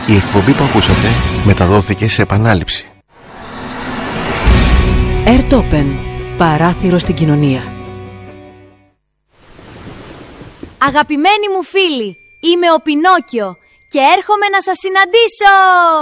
Η εκπομπή που ακούσατε μεταδόθηκε σε επανάληψη. Airtopen, παράθυρο στην κοινωνία. Αγαπημένοι μου φίλοι, είμαι ο Πινόκιο και έρχομαι να σας συναντήσω!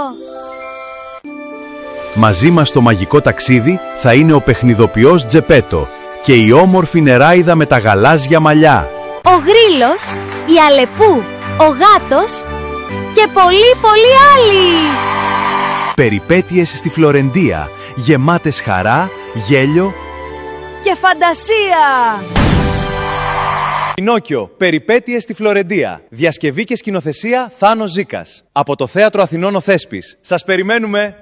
Μαζί μας στο μαγικό ταξίδι θα είναι ο παιχνιδοποιός Τζεπέτο και η όμορφη νεράιδα με τα γαλάζια μαλλιά. Ο Γρίλος, η Αλεπού, ο Γάτος και πολλοί άλλοι! Περιπέτειες στη Φλωρεντία, γεμάτες χαρά, γέλιο και φαντασία! Πινόκιο, περιπέτειες στη Φλωρεντία. Διασκευή και σκηνοθεσία Θάνος Ζήκας. Από το Θέατρο Αθηνών ο Θέσπης. Σας περιμένουμε!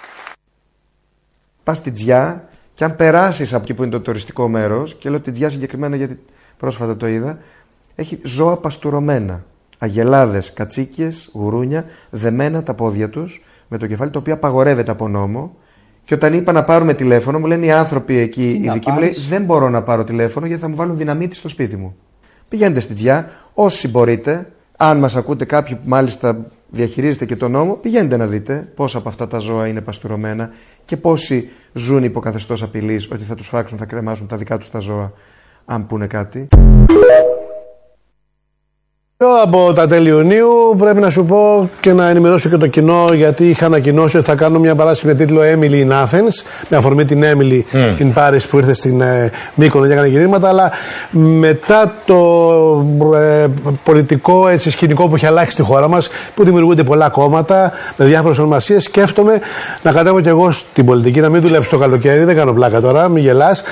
Πας στην Τζιά και αν περάσεις από εκεί που είναι το τουριστικό μέρος, και λέω την Τζιά συγκεκριμένα γιατί πρόσφατα το είδα, έχει ζώα παστουρωμένα. Αγελάδες, κατσίκιες, γουρούνια, δεμένα τα πόδια τους με το κεφάλι, το οποίο απαγορεύεται από νόμο. Και όταν είπα να πάρουμε τηλέφωνο, μου λένε οι άνθρωποι εκεί, οι δικοί μου, λέει, δεν μπορώ να πάρω τηλέφωνο γιατί θα μου βάλουν δυναμίτη στο σπίτι μου. Πηγαίνετε στην Τζιά, όσοι μπορείτε. Αν μας ακούτε κάποιοι που μάλιστα διαχειρίζετε και τον νόμο, πηγαίνετε να δείτε πόσα από αυτά τα ζώα είναι παστουρωμένα και πόσοι ζουν υπό καθεστώς απειλής ότι θα τους φάξουν, θα κρεμάσουν τα δικά τους τα ζώα, αν πούνε κάτι. Από τα τέλη Ιουνίου πρέπει να σου πω και να ενημερώσω και το κοινό, γιατί είχα ανακοινώσει ότι θα κάνω μια παράσταση με τίτλο Emily in Athens, με αφορμή την Emily in Paris που ήρθε στην Μύκονο και έκανε γυρίσματα, αλλά μετά το πολιτικό σκηνικό που έχει αλλάξει στη χώρα μας, που δημιουργούνται πολλά κόμματα με διάφορες ονομασίες, σκέφτομαι να κατέβω κι εγώ στην πολιτική, να μην δουλέψω το καλοκαίρι, δεν κάνω πλάκα τώρα, μην γελάς.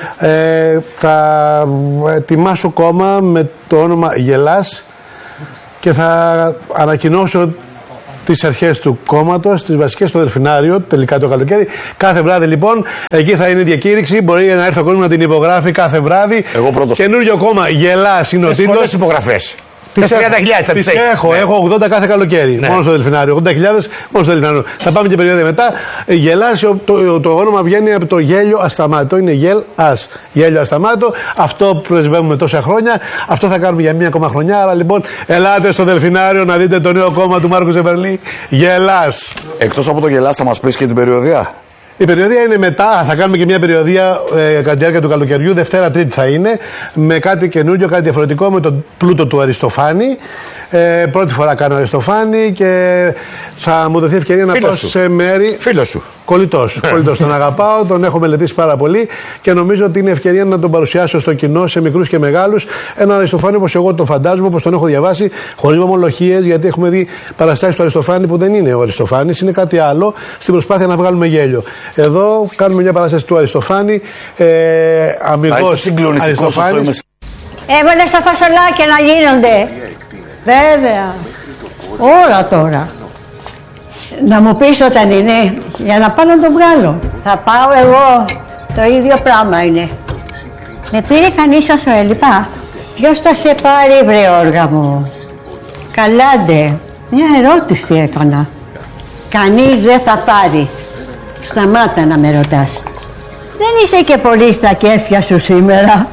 Θα ετοιμάσω κόμμα με το όνομα Γελάς και θα ανακοινώσω τις αρχές του κόμματος, τις βασικές στο Δελφινάριο, τελικά το καλοκαίρι. Κάθε βράδυ λοιπόν, εκεί θα είναι η διακήρυξη. Μπορεί να έρθει ο κόσμος να την υπογράφει κάθε βράδυ. Εγώ πρώτος. Καινούριο κόμμα, Γελάς είναι ο τίτλος. Πολλές υπογραφές. Τις 30.000 τις έχω 80 κάθε καλοκαίρι. Ναι. Μόνο στο Δελφινάριο. 80.000 μόνο στο Δελφινάριο. Θα πάμε και περίοδο μετά. Γελάς, το όνομα βγαίνει από το γέλιο ασταμάτο. Είναι γελ-ας. Γέλιο ασταμάτο. Αυτό πρεσβεύουμε τόσα χρόνια. Αυτό θα κάνουμε για μία ακόμα χρονιά. Άρα λοιπόν, ελάτε στο Δελφινάριο να δείτε το νέο κόμμα του Μάρκου Ζεβερλή. Γελάς. Εκτός από το Γελάς, θα μας πεις και την περιοδία. Η περιοδία είναι μετά, θα κάνουμε και μια περιοδία κατά τη διάρκεια του καλοκαιριού, Δευτέρα Τρίτη θα είναι, με κάτι καινούριο, κάτι διαφορετικό, με τον πλούτο του Αριστοφάνη. Πρώτη φορά κάνω Αριστοφάνη και θα μου δοθεί ευκαιρία να πάω σε μέρη. Φίλο σου. Κολλητός. Τον αγαπάω, τον έχω μελετήσει πάρα πολύ και νομίζω ότι είναι ευκαιρία να τον παρουσιάσω στο κοινό, σε μικρούς και μεγάλους. Έναν Αριστοφάνη όπως εγώ τον φαντάζομαι, όπως τον έχω διαβάσει, χωρίς ομολογίες, γιατί έχουμε δει παραστάσεις του Αριστοφάνη που δεν είναι ο Αριστοφάνης, είναι κάτι άλλο, στην προσπάθεια να βγάλουμε γέλιο. Εδώ κάνουμε μια παράσταση του Αριστοφάνη, αμυγός Αριστοφάνης. Έβαλε στα φασολάκια να γίνονται. Βέβαια. Όλα τώρα. Να μου πεις όταν είναι, για να πάω να τον βγάλω. Θα πάω εγώ. Το ίδιο πράγμα είναι. Με πήρε κανείς όσο έλειπα. Ποιος θα σε πάρει, βρε όργα μου? Καλάντε. Μια ερώτηση έκανα. Κανείς δεν θα πάρει. Σταμάτα να με ρωτάς. Δεν είσαι και πολύ στα κέφια σου σήμερα.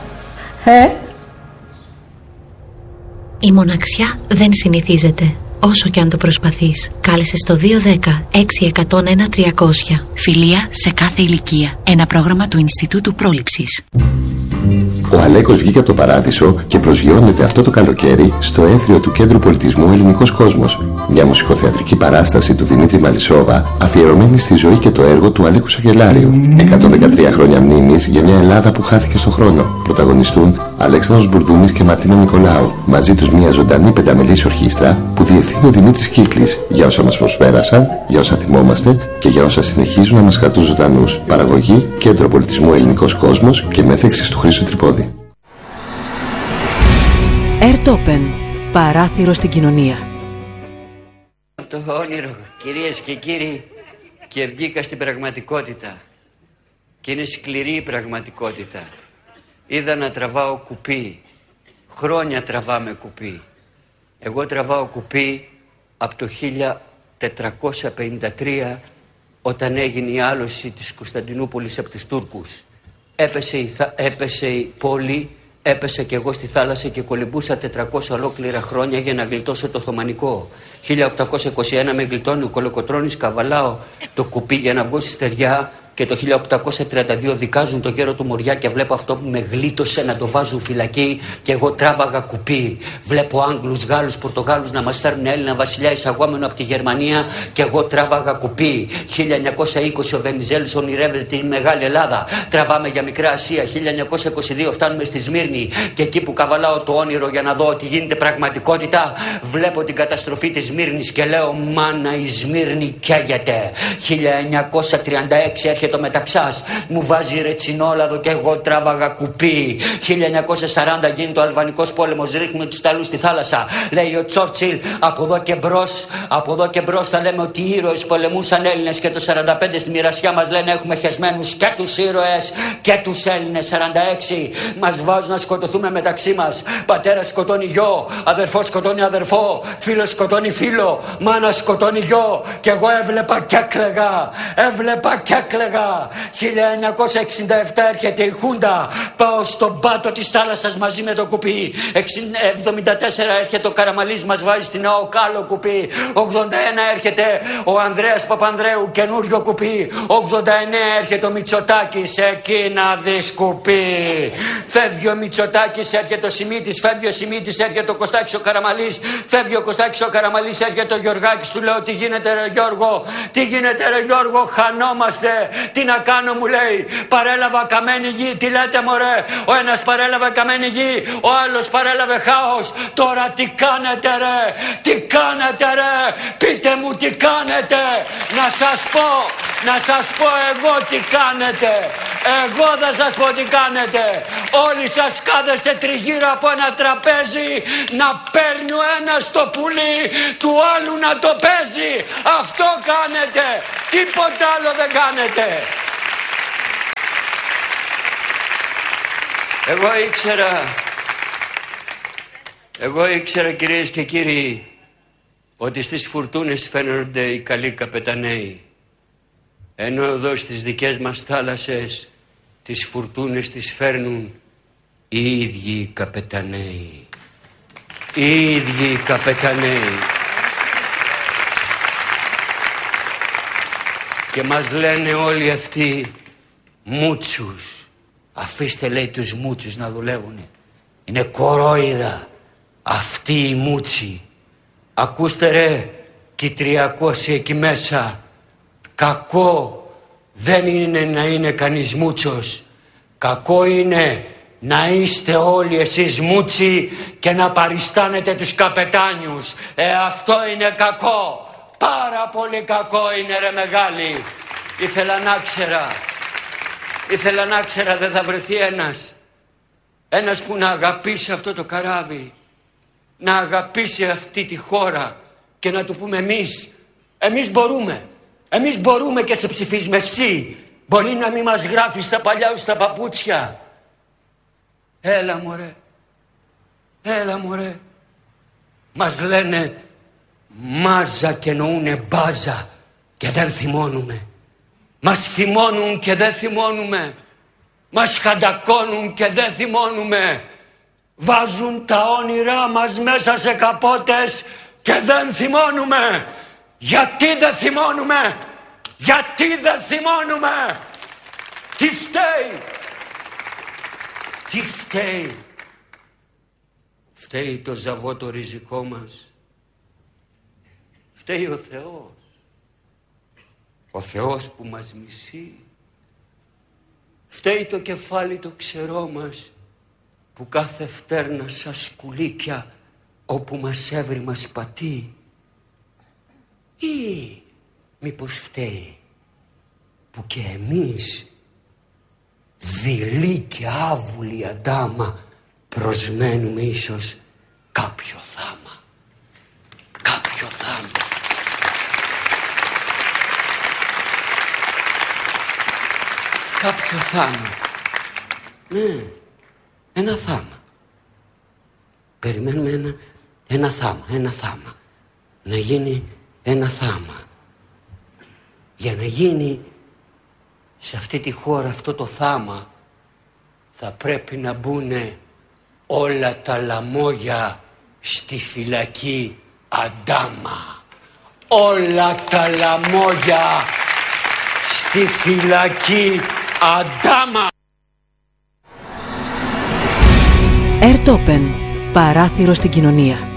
Η μοναξιά δεν συνηθίζεται, όσο και αν το προσπαθείς. Κάλεσε στο 210-6101-300. Φιλία σε κάθε ηλικία. Ένα πρόγραμμα του Ινστιτούτου Πρόληψης. Ο Αλέκος βγήκε από το παράδεισο και προσγειώνεται αυτό το καλοκαίρι στο έθριο του Κέντρου Πολιτισμού Ελληνικός Κόσμος. Μια μουσικοθεατρική παράσταση του Δημήτρη Μαλισσόβα, αφιερωμένη στη ζωή και το έργο του Αλέκου Σαγγελάριου. 113 χρόνια μνήμης για μια Ελλάδα που χάθηκε στον χρόνο. Πρωταγωνιστούν Αλέξανδρος Μπουρδούμης και Μαρτίνα Νικολάου. Μαζί τους μια ζωντανή πενταμελής ορχήστρα που διευθύνει ο Δημήτρης Κύκλης, για όσα μας προσπέρασαν, για όσα θυμόμαστε και για όσα συνεχίζουν να μας κρατούν ζωντανούς. Παραγωγή Κέντρο Πολιτισμού Ελληνικός Κόσμος και μέθεξης του Χρήστου Τρυπόδη. Airtopen, παράθυρο στην κοινωνία. Το όνειρο, κυρίες και κύριοι, και βγήκα στην πραγματικότητα. Και είναι σκληρή η πραγματικότητα. Είδα να τραβάω κουπί. Χρόνια τραβάμε κουπί. Εγώ τραβάω κουπί από το 1453, όταν έγινε η άλωση της Κωνσταντινούπολης από τους Τούρκους. Έπεσε η πόλη Έπεσα κι εγώ στη θάλασσα και κολυμπούσα 400 ολόκληρα χρόνια για να γλιτώσω το Οθωμανικό. 1821 με γλιτώνει ο Κολοκοτρώνης, καβαλάω το κουπί για να βγω στη στεριά. Και το 1832 δικάζουν τον γέρο του Μοριά και βλέπω αυτό που με γλίτωσε να το βάζουν φυλακή και εγώ τράβαγα κουπί. Βλέπω Άγγλους, Γάλλους, Πορτογάλους να μας φέρνουν Έλληνα βασιλιά εισαγόμενο από τη Γερμανία και εγώ τράβαγα κουπί. 1920 ο Βενιζέλος ονειρεύεται την Μεγάλη Ελλάδα. Τραβάμε για Μικρά Ασία. 1922 φτάνουμε στη Σμύρνη και εκεί που καβαλάω το όνειρο για να δω ότι γίνεται πραγματικότητα, βλέπω την καταστροφή της Σμύρνης και λέω μάνα η Σμύρνη καίγεται. 1936 έρχεται το Μεταξάς, μου βάζει ρετσινόλαδο και εγώ τράβαγα κουπί. 1940 γίνει το Αλβανικός πόλεμος, ρίχνουμε τους Ιταλούς στη θάλασσα. Λέει ο Τσόρτσιλ, από εδώ και μπρος θα λέμε ότι οι ήρωες πολεμούσαν Έλληνες και το 45 στη μοιρασιά μας λένε έχουμε χεσμένους και τους ήρωες και τους Έλληνες. 46 μας βάζουν να σκοτωθούμε μεταξύ μας. Πατέρας σκοτώνει γιο, αδερφός σκοτώνει αδερφό, φίλος σκοτώνει φίλο, μάνα σκοτώνει γιο και εγώ έβλεπα και έκλαιγα. 1967 έρχεται η Χούντα, πάω στον πάτο της θάλασσας μαζί με το κουπί. 74 έρχεται ο Καραμαλής, μας βάζει στην ΑΟΚ άλλο κουπί. 81 έρχεται ο Ανδρέας Παπανδρέου, καινούριο κουπί. 89 έρχεται ο Μητσοτάκης, εκεί να δεις κουπί. Φεύγει ο Μητσοτάκης, έρχεται ο Σιμίτης, φεύγει ο Σιμίτης, έρχεται ο Κωστάκης ο Καραμαλής, φεύγει ο Κωστάκης ο Καραμαλής, έρχεται ο Γιωργάκης, του λέω τι γίνεται ρε Γιώργο, τι γίνεται ρε Γιώργο, χανόμαστε. Τι να κάνω μου λέει, παρέλαβα καμένη γη, τι λέτε μωρέ, ο ένας παρέλαβε καμένη γη, ο άλλος παρέλαβε χάος, τώρα τι κάνετε ρε, τι κάνετε ρε, πείτε μου τι κάνετε, να σας πω εγώ τι κάνετε, εγώ θα σας πω τι κάνετε, όλοι σας κάθεστε τριγύρω από ένα τραπέζι να παίρνει ο ένας το πουλί του άλλου να το παίζει, αυτό κάνετε, τίποτα άλλο δεν κάνετε. Εγώ ήξερα κυρίες και κύριοι ότι στις φουρτούνες φαίνονται οι καλοί καπεταναίοι, ενώ εδώ στις δικές μας θάλασσες τις φουρτούνες τις φέρνουν οι ίδιοι οι καπεταναίοι. Οι ίδιοι οι καπεταναίοι. Και μας λένε όλοι αυτοί μούτσους. Αφήστε λέει τους μούτσους να δουλεύουνε. Είναι κορόιδα αυτοί οι μούτσοι. Ακούστε ρε κι 300 εκεί μέσα. Κακό δεν είναι να είναι κανείς μούτσος. Κακό είναι να είστε όλοι εσείς μούτσοι και να παριστάνετε τους καπετάνιους. Αυτό είναι κακό. Πάρα πολύ κακό είναι ρε μεγάλη. Ήθελα να ξέρα δεν θα βρεθεί ένας που να αγαπήσει αυτό το καράβι, να αγαπήσει αυτή τη χώρα και να του πούμε εμείς μπορούμε και σε ψηφίζουμε. Εσύ μπορεί να μην μας γράφεις τα παλιά σου τα παπούτσια. Έλα μωρέ. Μας λένε μάζα και εννοούνε μπάζα και δεν θυμώνουμε. Μας θυμώνουν και δεν θυμώνουμε. Μας χαντακώνουν και δεν θυμώνουμε. Βάζουν τα όνειρά μας μέσα σε καπότες και δεν θυμώνουμε. Γιατί δεν θυμώνουμε? Γιατί δεν θυμώνουμε? Τι φταίει? Τι φταίει? Φταίει το ζαβό το ριζικό μας. Φταίει ο Θεός. Ο Θεός που μας μισεί. Φταίει το κεφάλι το ξερό μας που κάθε φτέρνα σαν σκουλίκια όπου μας έβρι μας πατεί. Ή μήπως φταίει που και εμείς δειλοί και άβουλοι αντάμα προσμένουμε ίσως κάποιο θάμα. Κάποιο θάμα. Κάποιο θάμα. Ναι, ένα θάμα. Περιμένουμε ένα θάμα. Να γίνει ένα θάμα. Για να γίνει σε αυτή τη χώρα αυτό το θάμα θα πρέπει να μπουνε όλα τα λαμόγια στη φυλακή Αντάμα. Όλα τα λαμόγια στη φυλακή Αντάμα. Ερτόπεν, παράθυρο στην κοινωνία.